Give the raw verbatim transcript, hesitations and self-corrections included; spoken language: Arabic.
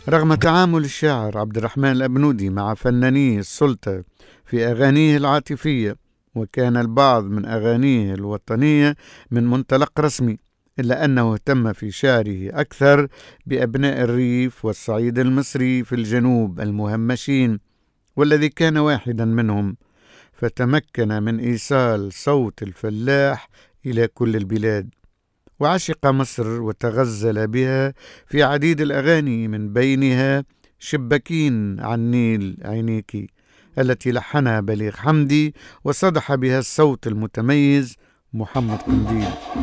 رغم تعامل الشاعر عبد الرحمن الأبنودي مع فناني السلطة في أغانيه العاطفية، وكان البعض من أغانيه الوطنية من منطلق رسمي، إلا أنه اهتم في شعره أكثر بأبناء الريف والصعيد المصري في الجنوب المهمشين، والذي كان واحدا منهم، فتمكن من إيصال صوت الفلاح إلى كل البلاد. وعشق مصر وتغزل بها في عديد الأغاني، من بينها شباكين عن النيل عينيكي، التي لحنها بليغ حمدي وصدح بها الصوت المتميز محمد قنديل.